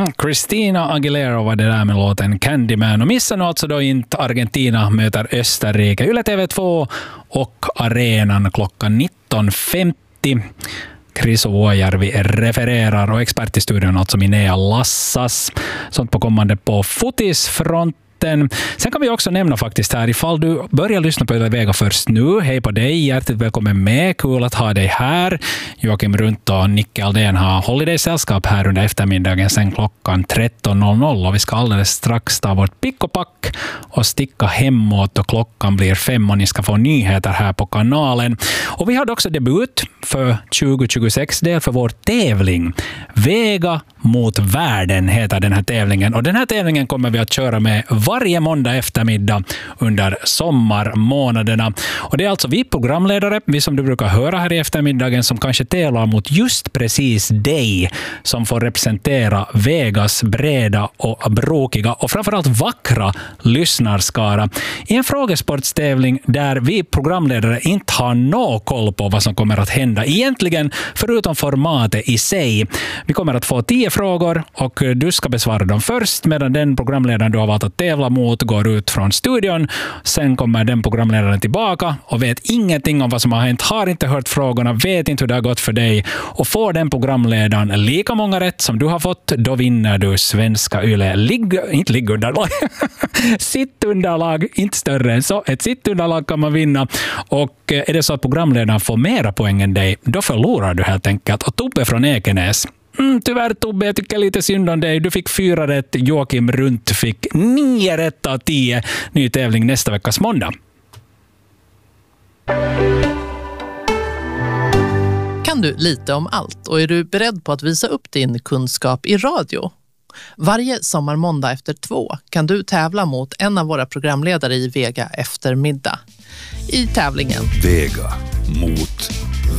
Christina Aguilera var det där med låten Candyman. Och missa nu alltså då inte Argentina möter Österrike. Yle TV2 och arenan klockan 19.50. Chris Vuojärvi refererar och expert i studion alltså Minea Lassas. Sånt på kommande på fotisfront. Sen kan vi också nämna faktiskt här, ifall du börjar lyssna på Yle Vega först nu, hej på dig, hjärtligt välkommen med, kul att ha dig här. Joakim Runt och Nicke Aldén har holiday-sällskap här under eftermiddagen sen klockan 13.00 och vi ska alldeles strax ta vårt pick och pack och sticka hemåt och klockan blir 5 och ni ska få nyheter här på kanalen. Och vi hade också debut för 2026 del för vår tävling. Vega mot världen heter den här tävlingen och den här tävlingen kommer vi att köra med varje måndag eftermiddag under sommarmånaderna. Och det är alltså vi programledare, vi som du brukar höra här i eftermiddagen, som kanske tävlar mot just precis dig som får representera Vegas breda och brokiga och framförallt vackra lyssnarskara i en frågesportstävling där vi programledare inte har någon koll på vad som kommer att hända egentligen förutom formatet i sig. Vi kommer att få 10 frågor och du ska besvara dem först medan den programledaren du har valt att tävla mot går ut från studion. Sen kommer den programledaren tillbaka och vet ingenting om vad som har hänt, har inte hört frågorna, vet inte hur det har gått för dig och får den programledaren lika många rätt som du har fått, då vinner du Svenska Yle inte liggunderlag sittunderlag, inte större än så, ett sittunderlag kan man vinna och är det så att programledaren får mera poäng än dig, då förlorar du helt enkelt. Och Tobbe från Ekenäs, tyvärr Tobbe, jag tycker lite synd om dig. Du fick 4 rätt, Joakim Runt fick 9 rätt av 10. Ny tävling nästa veckas måndag. Kan du lite om allt och är du beredd på att visa upp din kunskap i radio? Varje sommarmåndag efter 2 kan du tävla mot en av våra programledare i Vega eftermiddag. I tävlingen Vega mot